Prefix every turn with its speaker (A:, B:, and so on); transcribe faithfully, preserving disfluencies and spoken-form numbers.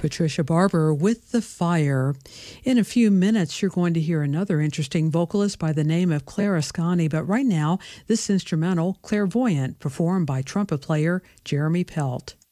A: Patricia Barber with The Fire. In a few minutes, you're going to hear another interesting vocalist by the name of Claire Ascani, but right now, this instrumental, Clairvoyant, performed by trumpet player Jeremy Pelt.